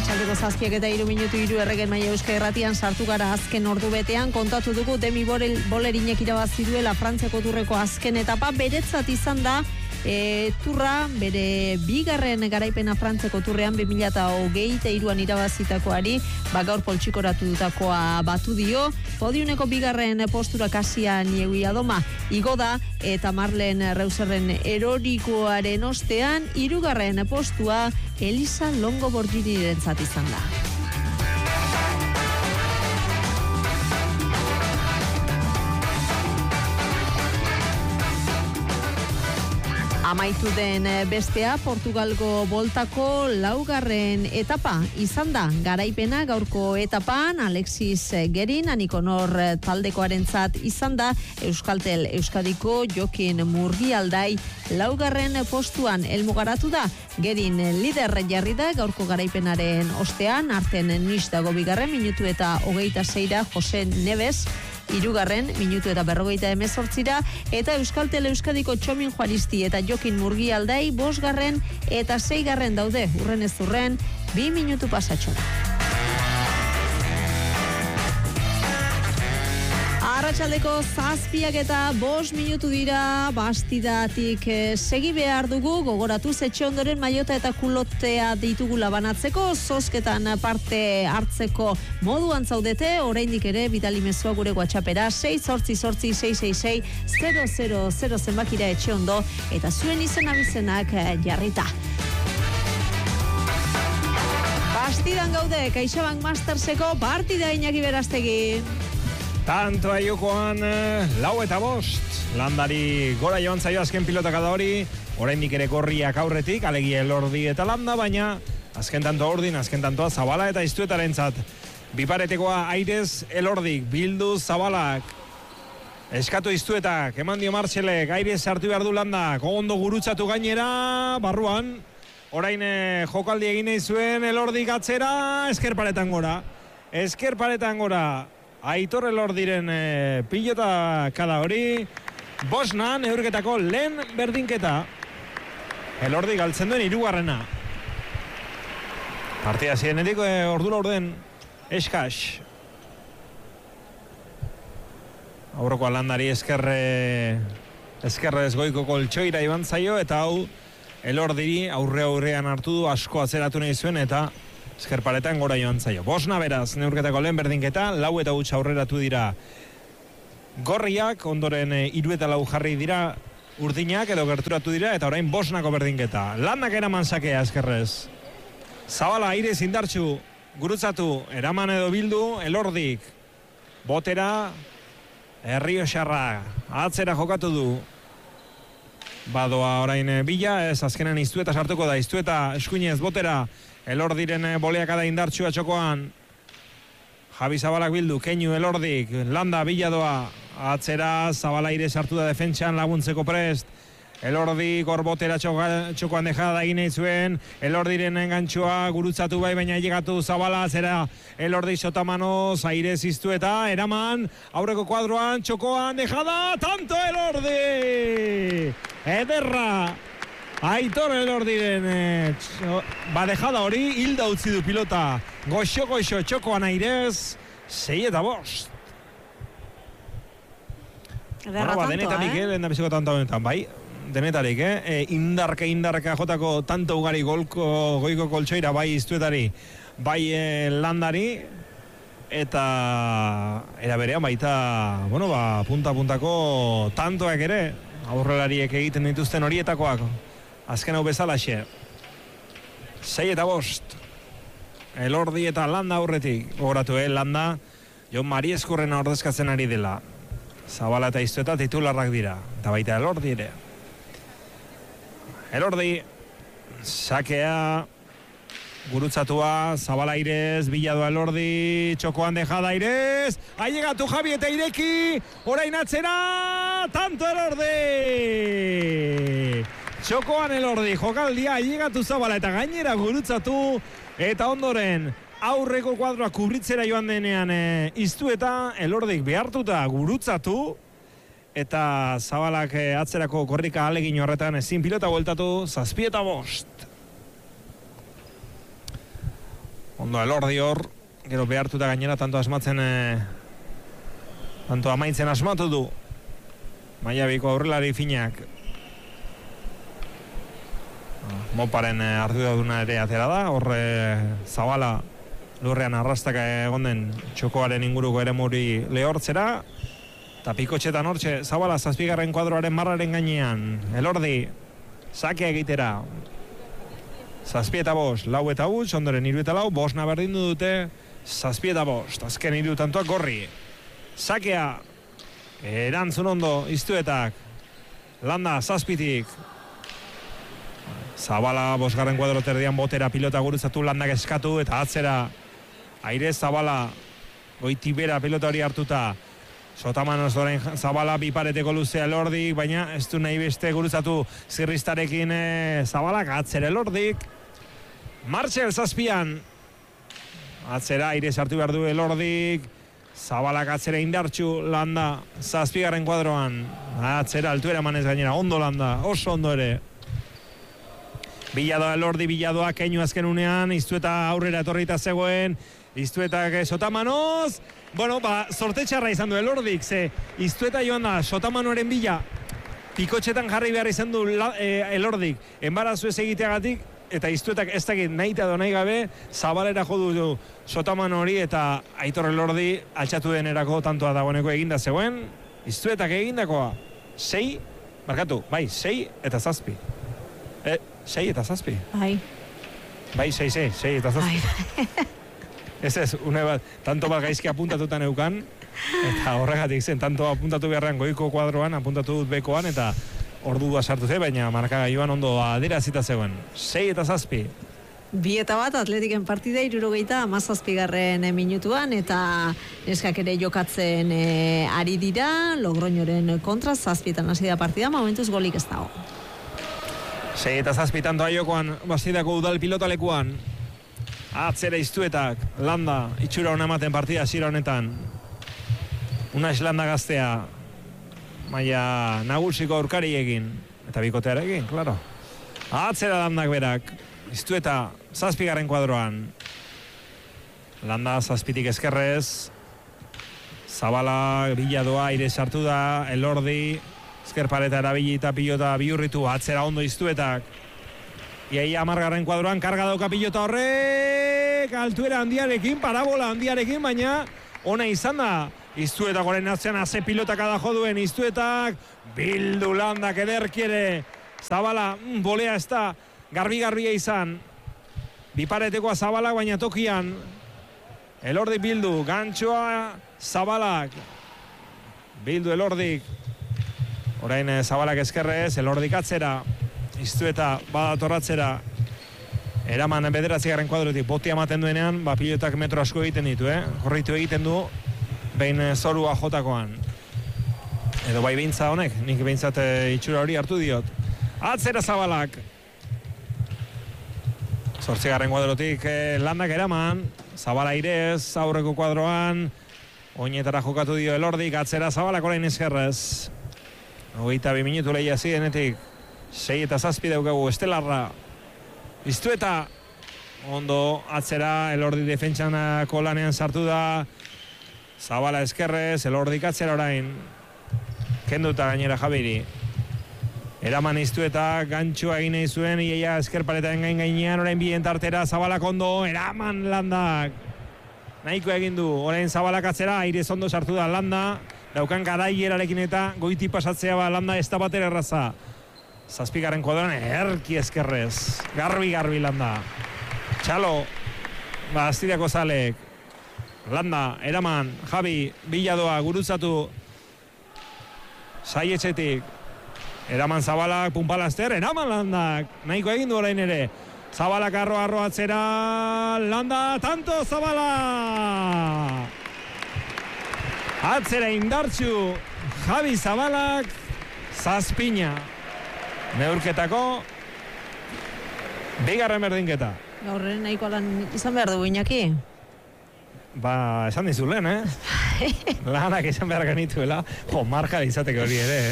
Arratsaldeko 7:03 Erregen Maila Euskal Irratian sartu gara azken ordu betean. Kontatu dugu Demi Bolerinek irabazi duela Frantziako turreko azken etapa. Beretzat izan da turra, bere bigarren garaipena Frantziako turrean 2023an irabazitakoari, gaur poltsikoratu dutakoa batu dio. Podiuneko bigarren postura Kasia Niewiadoma igo da, eta Marlen Reuserren erorikoaren ostean hirugarren postua Elisa Longo Borghinirentzat izan da. Amaitu den bestea, Portugalgo boltako laugarren etapa izan da. Garaipena gaurko etapan Alexis Gerin, Anikonor taldekoarentzat izan da. Euskaltel Euskadiko Jokin Murgialdai laugarren postuan helmugaratu da. Gerin lider jarri da gaurko garaipenaren ostean, Arten Nis dago bigarren, minutu eta 26ra Jose Neves, hirugarren, minutu eta 58ra, eta Euskaltel Euskadiko Txomin Juaristi eta Jokin Murgialdai bosgarren eta 6garren daude, urren ez urren, 2 minutu pasatxora. Arratsaldeko 7:05 minutu dira, Bastidatik segi behar dugu, gogoratu etxe ondoren maiota eta kulotea ditugula banatzeko, zozketan parte hartzeko moduan zaudete, oraindik ere bidali mezua gure WhatsAppera 688-666-000 zenbakira etxe ondo, eta zuen izen abizenak jarrita. Bastidan gaude, CaixaBank Masterseko partida Iñaki Berastegi. Tanto aiokoan 4:05, landari gora joan zaio azken pilotakada hori, oraindik ere gorriak aurretik, alegia Elordi eta Landa, baina azken tanto ordin, azken tantoa Zabala eta Iztuetarentzat. Biparetekoa Airez Elordik, bildu Zabalak, eskatu Iztuetak, eman dio Marcelek, Airez hartu behar du Landa, ondo gurutzatu gainera, barruan, orain jokaldi egin nahi zuen Elordik atzera, eskerparetan gora. Aitor Elordiren pilota kada hori, bosna neurketako lehen berdinketa. Elordi galtzen duen hirugarrena. Partida zirenetik ordura orden eskas. Aurrekoa landari eskerre ezgoiko koltsoira iban zaio, eta hau Elordiri aurrean hartu du, asko atzeratu nahi zuen, eta eskerparetan gora joan zaio. Bosna beraz, neurketako lehen berdinketa, 4:08 aurreratu dira gorriak, ondoren 3:04 jarri dira urdinak, edo gerturatu dira, eta orain Bosnako berdinketa. Landak eraman sakea eskerrez. Zabala, Airez indartxu, gurutzatu, eraman edo bildu, Elordik. Botera, Errioxarra, atzera jokatu du. Badoa orain bila, ez azkenan Iztueta sartuko da, Iztueta eskuinez botera, Elordiren boleakada indartsua txokoan. Javi Zabalak bildu, Keinu Elordik, Landa biladoa, atzera, Zabala Airez sartu da defentsan laguntzeko prest. Elordik orbotera txokoan dejada egin nahi zuen, Elordiren engantzua gurutzatu bai, baina llegatu Zabala, zera Elordik sotamanoz, Airez Iztueta, eraman, aurreko kuadroan, txokoan dejada, tanto Elordi! Ederra! Aitor Elordiren badejada hori, hilda utzi du pilota, goxo txokoan Airez, 6:05. Ederra tanto, denetarik, lehen da biziko tanto honetan, bai? Denetarik, indarka jotako tanto ugari goiko koltsoira, bai Iztuetari, bai Landari, eta era berean baita, punta-puntako tantoak ere, aurrelariek egiten dituzten horietakoak, azken hau bezalaxe. 6:05. Elordi eta Landa aurretik. Gogoratu, Landa, Jon Marieskurrena ordezkatzen ari dela. Zabala eta Iztueta titularrak dira. Eta baita Elordi ere. Elordi, sakea, gurutzatua, Zabala Airez, biladoa Elordi, txokoan dejada Airez, ailegatu Javi eta ireki, orain atzera, tanto Elordi! Txokoan Elordi, jokaldia ailegatu Zabala eta gainera gurutzatu, eta ondoren aurreko kuadroa kubritzera joan denean Iztueta, Elordik behartuta gurutzatu, eta Zabalak atzerako korrika alegin horretan ezin pilota bueltatu, 7:05. Ondo Elordi hor, gero behartuta gainera tanto amaitzen asmatu du. Maiabiko aurrelari finak. Moparen arduraduna ere atera da, horre Zabala lurrean arrastaka egon den txokoaren inguruko ere muri lehortzera. Eta pikotxetan hortxe, Zabala 7. kuadroaren marraren gainean. Elordi, sakea egitera. 7-5, 4-5, ondoren 3-4, 5 berdindu dute, 7-5, azken 3 tantoak gorri. Sakea, erantzun ondo, iztuetak, Landa, 7-tik. Zabala, 5. kuadro terdian botera pilota gurutzatu, Landak eskatu, eta atzera, aire Zabala, goitibera pilota hori hartuta, Sotamanos doren Zabala bipareteko luzea Elordik, baina ez du nahi beste gurutzatu zirristarekin Zabalak, atzera Elordik. Martxel 7. Atzera, aire sartu behar du Elordik. Zabalak atzera indartxu, Landa 7. kuadroan. Atzera, altuera manez gainera, ondo Landa, oso ondo ere. Biladoa Elordi, biladoa keinu azken unean, Iztueta aurrera etorrita zegoen, Iztuetak Sotamanoz. Bueno, sortetxarra izan du Elordik, ze Iztueta joan da Sotamanoren bila, pikotxetan jarri behar izan du Elordik, enbarazu ez egiteagatik, eta Iztuetak ez dakit nahi eta nahi gabe, Zabalera jo du Sotamano hori, eta Aitor Elordi altxatu denerako tantoa dagoeneko eginda zegoen, Iztuetak egindakoa, 6 eta 7. 6 eta 7? Bai, 6 eta 7. Ez, une bat, tanto bat gaizki apuntatutan eukan, eta horregatik zen, tanto apuntatu beharrean goiko kuadroan, apuntatu dut bekoan, eta ordua sartu ze, baina markagailuan ondo adierazita zegoen. 6 eta 7. 2-1 Atletiken partida 77. minutuan, eta neskak ere jokatzen ari dira, Logroñoren kontra, 7 hasi da partida, momentuz golik ez dago. 6 eta 7 tantoa jokoan, Bastidako udal pilotalekuan. Atzera Iztuetak, Landa, itxura hona ematen partida zira honetan. Una Landa gaztea, maia nagusiko aurkari egin, eta bikoteara egin, klaro. Atzera Landak berak, Iztueta 7. kuadroan. Landa 7tik ezkerrez, Zabala biladoa aire sartu da, Elordi, ezkerpareta erabili eta pilota bihurritu, atzera ondo Iztuetak. Iaia 10. kuadroan, karga dauka pilota horrek, altuera handiarekin, parabola handiarekin, baina ona izan da. Iztuetak horren atzean aze pilotak adajo duen, Iztuetak, bildu Landak ederkiere. Zabala, bolea ez da, garbi-garbia izan. Biparetekoa Zabalak, baina tokian. Elordik bildu, gantxoa Zabalak. Bildu Elordik. Orain Zabalak ezkerrez, Elordik atzera. Iztueta badatorratzera, eraman 9. kuadrotik botia ematen duenean, pilotak metro asko egiten ditu, Horritu egiten du, behin zorua jotakoan. Edo bai bintza honek, nik bintzat itxura hori hartu diot. Atzera Zabalak. 8. kuadrotik Landak eraman, Zabala irez, aurreko kuadroan, oinetara jokatu dio Elordik, atzera Zabalak orain ezkerrez. 22 minutu lehia zidenetik. 6 eta 7 daukagu Estelarra. Iztueta ondo atzera, Elordi defentsanako lanean sartu da. Zabala ezkerrez, Elordik atzera orain. Kenduta gainera Javiri. Eraman Iztueta, gantxoa egin nahi zuen, iaia ezkerpaletaren gainean, orain bien tartera, Zabalak ondo, eraman Landak. Nahiko egin du, orain Zabalak atzera, airez ondo sartu da Landa. Daukan garaierarekin eta goiti pasatzea Landa ez da batera erraza. 7. kuadroan erki ezkerrez. Garbi Landa. Txalo, Bastidiako zalek. Landa, eraman, Javi, biladoa, gurutzatu. Saietxetik. Eraman Zabalak, punpalaster, eraman Landak. Nahiko egin du orain ere. Zabalak arro atzera. Landa, tanto Zabala! Atzera indartxu. Javi Zabalak, Zazpina. Neurketako bigarren berdinketa. Gaurren nahiko lan izan behar dugu, Iñaki? Esan dizu lehen, Lanak izan behar genituela. Marka izateke hori ere,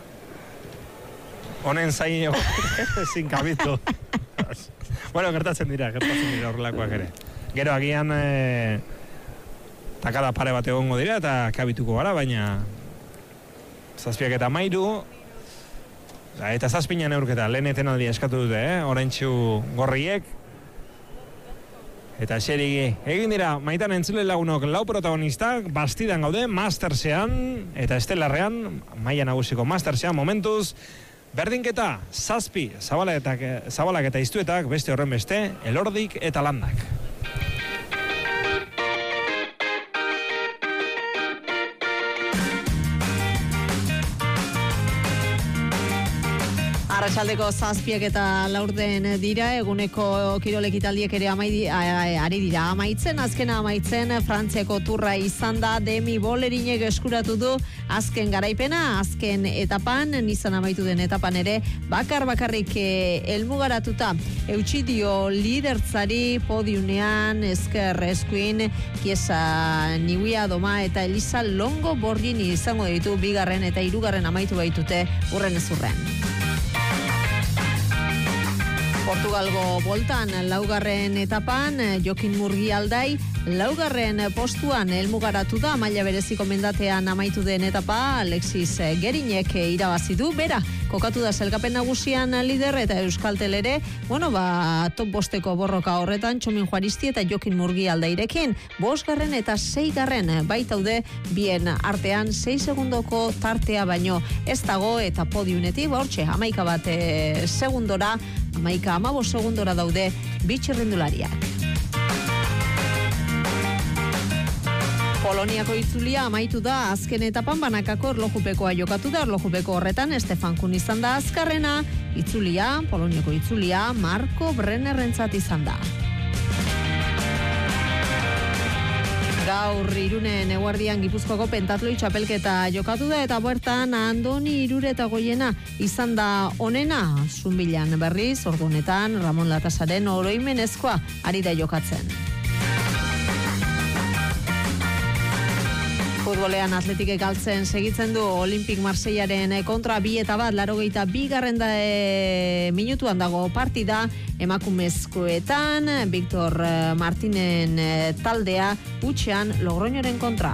Honen zain ezin kabitu. Bueno, gertatzen dira horrelakoak ere. Gero agian takada pare bat egongo dira eta kabituko gara, baina 7:13 eta 7 neurketa, lehen etenaldia eskatu dute, Oraintsu gorriek. Eta xerigi, egin dira, Maitan entzule lagunok lau protagonistak, Bastidan gaude, Mastersean, eta Estelarrean, maila nagusiko Mastersean, momentuz, berdinketa, 7, Zabalak eta Iztuetak, beste horren beste, Elordik eta Landak. Arratsaldeko 7 eta 4 dira, eguneko kirolekitaldiek ere ari dira amaitzen, azkena amaitzen, Frantziako turra izan da, Demi Bollerinek eskuratu du azken garaipena, azken etapan, Nizan amaitu den etapan ere, bakarrik helmugaratuta, eutsi dio lidertzari podiunean, Esker Eskuin, Kiesa Niuia Doma eta Elisa Longo Borgini izango ditu, 2. eta 3. amaitu baitute urren ezurren. Portugalgo boltan 4. etapan Jokin Murgialdai 4. postuan helmugaratu da, maila bereziko mendatean amaitu den etapa Alexis Gerinek irabazi du, bera kokatu da sailkapen nagusian lider eta Euskaltel ere, top 5 borroka horretan Txomin Juaristi eta Jokin Murgialdairekin 5. eta 6. baitaude bien artean 6 segundoko tartea baino ez dago eta podiunetik hortxe 11 segundora 15 segundora daude bi txirrindulariak. Poloniako itzulia amaitu da, azken etapan banakako erlojupekoa jokatu da, erlojupeko horretan Stefan Kun izan da azkarrena, Poloniako itzulia Marko Brennerrentzat izan da. Gaur Irunen eguardian Gipuzkoako pentatloi txapelketa jokatu da eta bertan Andoni Iruretagoiena izan da onena, Zumbilan berriz, ordu honetan Ramon Latasaren oroimenezkoa ari da jokatzen. Futbolean Atletikek galtzen segitzen du Olympic Marseillaren kontra 2-1, 82. minutuan dago partida, emakumezkoetan Victor Martinen taldea hutsean Logroñoren kontra.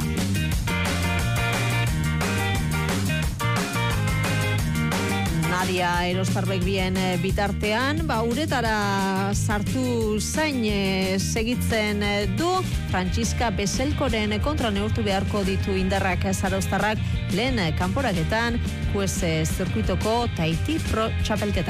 Nadia Erostarbek bien bitartean, uretara sartu zain segitzen du, Frantziska Beselkoren kontra neurtu beharko ditu indarrak zarauztarrak lehen kanporaketan, QS zirkuitoko Tahiti Pro txapelketan.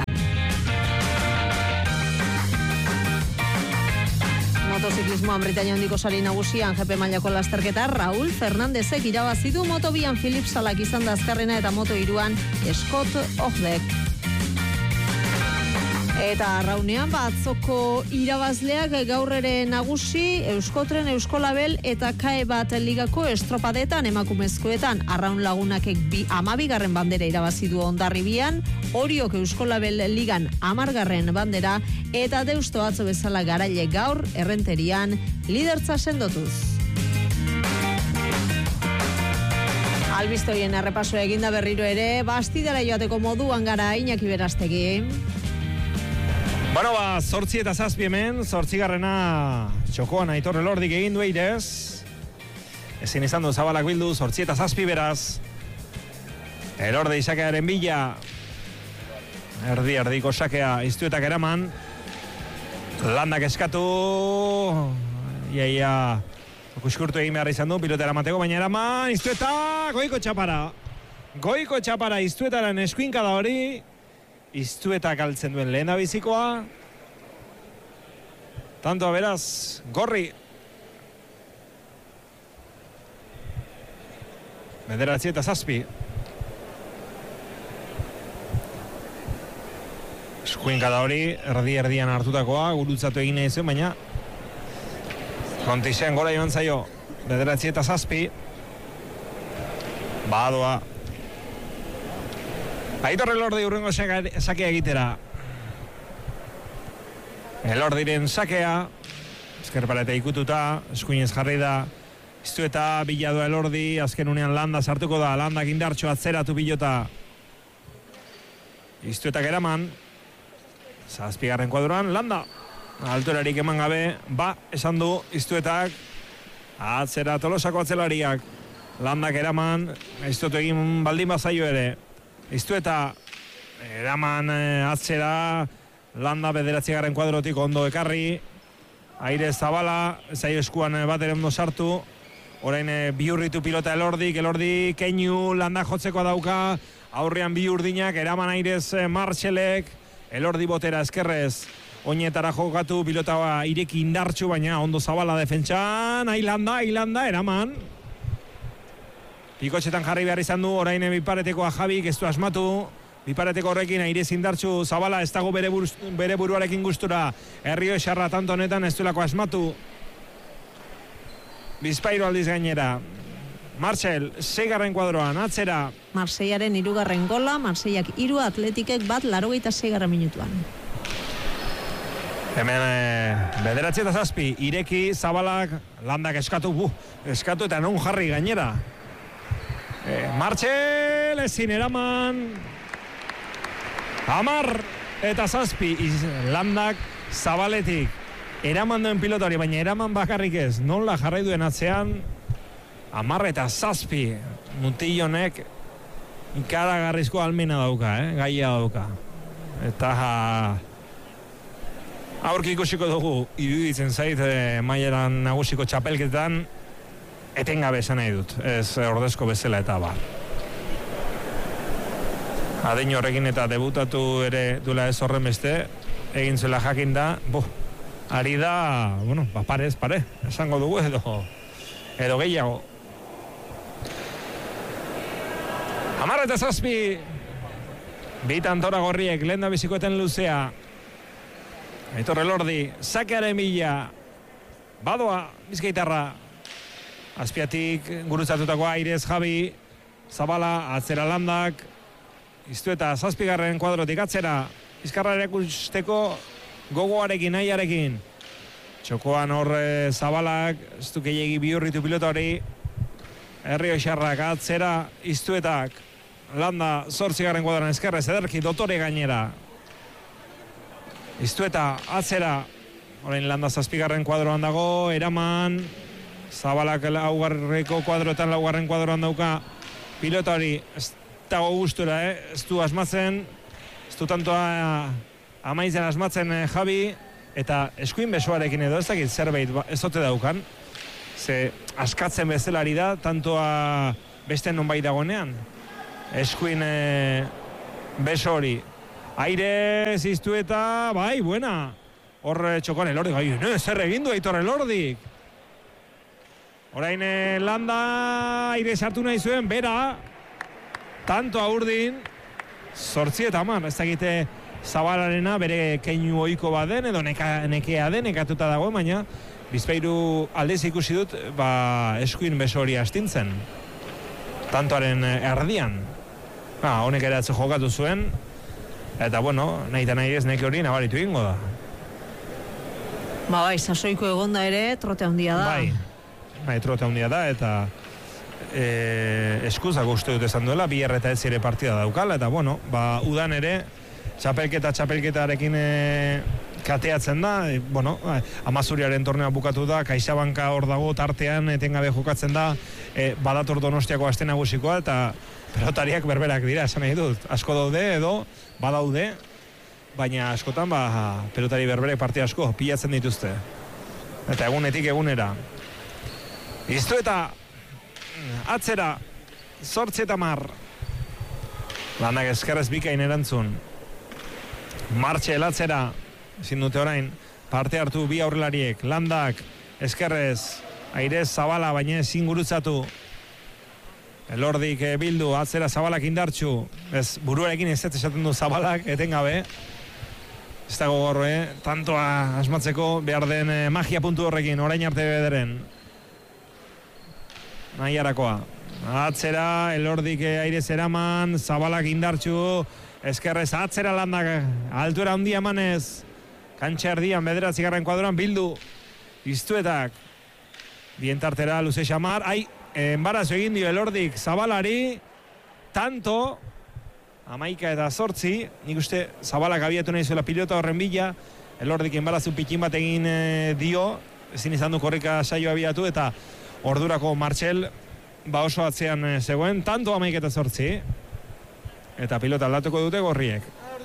Motoziklismoan Britania handiko sari nagusian GP mailako lasterketa Raúl Fernándezek irabazi du, Moto 2an Philip Salak izan da azkarrena eta Moto 3an Scott Ogdek. Eta raunean atzoko irabazleak gaur ere nagusi, Euskotren, Euskolabel eta KAE bat ligako estropadetan emakumezkoetan arraun lagunakek 12. bandera irabazi du Hondarribian, Oriok Euskolabel ligan 10. bandera eta Deusto atzo bezala Garaile gaur Errenterian lidertza sendotuz. Albistoien errepasoa eginda berriro ere, Bastidara joateko moduan gara Iñaki Berastegi. 8 eta 7 hemen, 8. txokoan Aitor Elordik egin du eirez. Ezin izan du Zabalak bildu, 8 eta 7 beraz. Elorde isakearen bila. Erdiko sakea Iztuetak eraman. Landak eskatu. Iaia kuskurtu egin behar izan du, pilota eramateko, baina eraman. Iztuetak, goiko txapara Iztuetaren eskuinkada hori. Iztuetak altzen duen lehen abizikoa. Tantoa beraz, gorri. 9 eta 7. Eskuinkada hori, erdian hartutakoa, gurutzatu egin nahi zuen, baina Kontixen gola joan zaio, 9 eta 7. Badoa. Aitor Elordi urrengo sakea egitera. Elordiren sakea, eskerpaleta ikututa, eskuinez jarri da, Iztueta biladua Elordi, azken unean Landa sartuko da, Landak indartxo atzeratu pilota. Iztuetak eraman, 7. kuadroan, Landa. alturarik eman gabe, esan du Iztuetak, atzera Tolosako atzelariak, Landak eraman, Iztuetu egin baldin bazaio ere, Iztueta eraman atzera, Landa 9. kuadrotik ondo ekarri, Aire Zabala, zaio eskuan bat ere ondo sartu, orain Bihurritu pilota Elordi keinu Landa jotzeko dauka, aurrean Bihurdinak, eraman Airez Martxelek, Elordi botera eskerrez, oinetara jokatu, pilota ireki indartxu, baina ondo Zabala defentsan, Ailanda, eraman. Pikotxetan jarri behar izan du, orain biparetekoa Jabik, ez du asmatu, bipareteko horrekin Airez indartxu, Zabala ez dago bere buruarekin gustura, Herrio Esarra tanto honetan ez duelako asmatu. Bizpahiru aldiz gainera. Marcel, 6. kuadroan, atzera. Marseillaren 3. gola, Marseillak 3, Atletikek 86. minutuan. Hemen 9:07, ireki, Zabalak, Landak eskatu eta non jarri gainera. Marcel, ezin eraman. 10:07, Landak, Zabaletik. Eraman duen pilotari, baina eraman bakarrik ez. Nola jarrai duen atzean, 10:07, Mutillonek ikaragarrizko almena dauka, gaia dauka. Eta aurki ikusiko dugu, iruditzen zait, maileran nagusiko txapelketan, etengabe esan nahi dut, ez ordezko bezala eta bar. Adin horrekin eta debutatu ere duela ez horren beste, egin zuela jakin da, ari da, parez pare, esango dugu edo gehiago. 10:07, bitan Tora Gorriek, lehen da bizikoeten luzea, Aitor Elordi, sakearen bila, badoa Bizkaitarra, azpiatik gurutzatutako Airez Jabi, Zabala, atzera Landak, Iztueta 7. kuadrotik atzera, Bizkarra erakusteko gogoarekin, nahiarekin. Txokoan hor Zabalak, ez du gehiagi Bihurritu pilota hori, Herrio Esarrak atzera, Iztuetak, Landa 8. kuadroan eskerrez, ederki dotore gainera. Iztueta atzera, orain Landa 7. kuadroan dago, eraman, Zabalak 4. kuadroetan 4. kuadroan dauka, pilota hori, ez dago gustura, ez du asmatzen, ez du tantoa amaitzen asmatzen Jabi, eta eskuin besoarekin edo ez dakit zerbait ez ote daukan, ze askatzen bezalari da, tantoa beste nonbait dagoenean, eskuin beso hori. Aire ziztu eta, buena, hor txokoan Elordi, zer egin du Aitor Elordik. Orain Landa, Aire sartu nahi zuen, bera, tanto Urdin, 8:10, ez dakite Zabalarena bere keinu ohiko baden, edo nekea den, nekatuta dago, baina Bizpahiru aldez ikusi dut, eskuin beso hori astintzen, tantoaren erdian. Honek ere atzo jokatu zuen, eta nahi eta nahi ez neke hori nabaritu ingo da. Sasoiko egonda ere, trote handia da. Trote handia da, eta eskuzak uste dut esan duela, bi eta ez ere partida daukala, eta udan ere, txapelketarekin kateatzen da, Amazuriaren tornea bukatu da, Kaixabanka hor dago tartean, etengabe jokatzen da, badator Donostiako aste nagusikoa, eta pelotariak berberak dira, esan nahi dut, asko daude edo, badaude, baina askotan, pelotari berberek partida asko, pilatzen dituzte. Eta egunetik egunera. Iztueta, atzera, 8:10, Landak eskerrez bikain erantzun. Martxel atzera, ezin dute orain, parte hartu bi aurrelariek, Landak, eskerrez, Airez Zabala, baina ezin gurutzatu. Elordik bildu, atzera Zabalak indartxu, ez buruarekin ez esaten du Zabalak, etengabe. Ez dago gorre, tantoa asmatzeko behar den magia puntu horrekin, orain arte bederen. Nahiarakoa. Atzera, Elordik Airez eraman, Zabalak indartxu, eskerrez atzera Landak, altuera handia emanez, kantxa erdian, 9. kuadroan bildu, Iztuetak, bientartera luze xamar, enbarazo egin dio Elordik Zabalari, tanto, 11:08, nik uste Zabalak abiatu nahi zuela pilota horren bila, Elordik enbarazu pikin bat egin dio, ezin izan du korrika saioa abiatu, eta ordurako Martxel oso atzean zegoen, tanto 11-8, eta pilota aldatuko dute gorriek.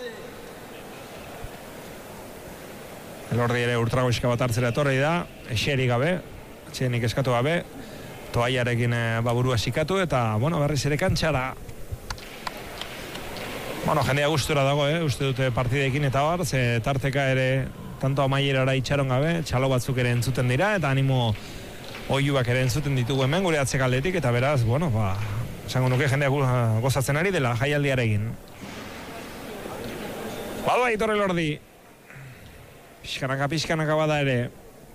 Elordi ere ultragoizka bat hartzera etorri da, eseri gabe, txenik eskatu gabe, toaiarekin burua sikatu, eta, berriz ere kantxara. Jendea gustura dago, uste dute partidekin eta bar, ze tarteka ere tanto amaierara itxaron gabe, txalo batzuk ere entzuten dira, eta animo oiuak ere entzuten ditugu hemen gure atzekaldetik, eta beraz, esango nuke jendea gozatzen ari dela jaialdiarekin. Badu Aitor Elordi. Pixkanaka bada ere.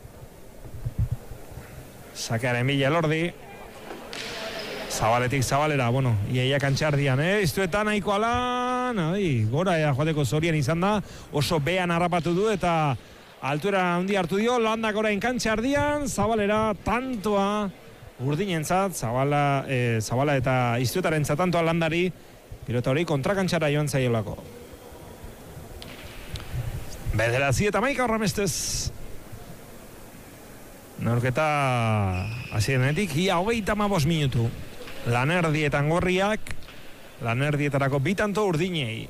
Sakearen bila Elordi. Zabaletik zabalera, iaia kantxardian, iztuetan nahiko alan, gora joateko zorian izan da, oso behan harrapatu du eta altuera handi hartu dio, landak orain kantxardian, zabalera, tantoa, urdinentzat, zabala eta iztuetarentzat tantoa landari, pilota hori kontrakantxara joan zaiolako. Bederatzi eta maika horramestez. Norketa hasierenetik, ia 35 minutu. Lanerdietan gorriak, lanerdietarako bitanto urdinei.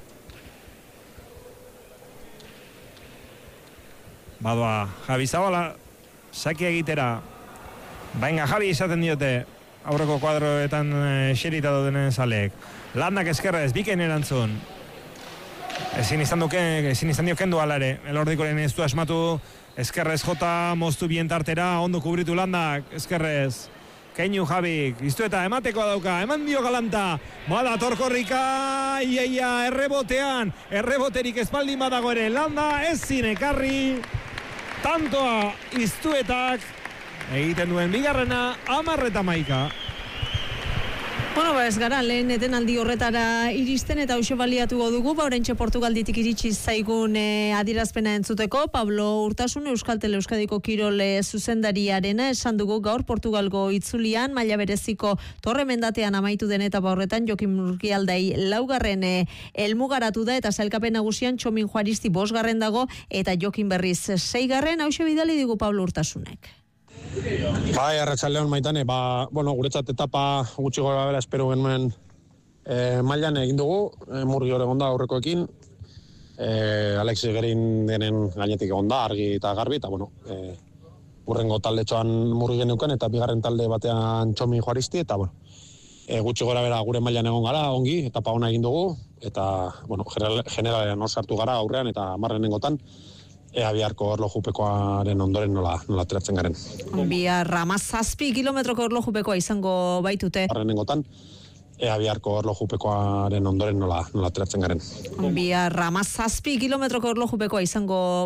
Badoa, Javi Zabala, sakia egitera. Baina Javi izaten diote, aurreko kuadroetan xerita duten zalek. Landak eskerrez, biken erantzun. Ezin izan dio kendu alare. Elordikoren ez du asmatu, eskerrez jota, moztu bien tartera, ondo kubritu Landak, eskerrez. Keinu Javik, iztu eta emateko dauka, eman dio Galanta, bada torkorrika, iaia, erreboterik espaldin badago ere, Landa ezin ekarri, tantoa iztuetak, egiten duen bigarrena, 10-maika. Ez gara, lehen etenaldi horretara iristen eta hause baliatuko dugu, oraintxe Portugalditik iritsi zaigun adierazpena entzuteko, Pablo Urtasun Euskaltel Euskadiko Kirol zuzendariarena esan dugu gaur Portugalgo itzulian, maila bereziko torre mendatean amaitu den etapa horretan, Jokin Murgialdai 4. helmugaratu da eta sailkapen nagusian Txomin Juaristi 5. dago eta Jokin berriz 6. hause bidali digu Pablo Urtasunek. Bai, arratsaldeon Maitane, guretzat etapa gutxi gora bera espero genuen mailan egin dugu, Murgi hor egon da aurrekoekin, Alexis Gerin denen gainetik egon da, argi eta garbi, eta urrengo talde txoan Murgi geneuken, eta bigarren talde batean Txomin Juaristi, eta gutxi gora bera gure mailan egon gara, ongi, etapa ona egin dugu, eta generalean hor sartu gara aurrean, eta 10-gotan, ea biharko erlojupekoaren ondoren nola ateratzen garen. Bihar 17 kilometroko erlojupekoa izango baitute. 10-gotan, ea biharko erlojupekoaren ondoren nola ateratzen garen. Bihar 17 kilometroko erlojupekoa izango